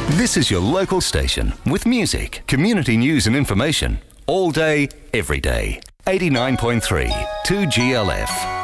This is your local station with music, community news and information all day, every day. 89.3 2GLF.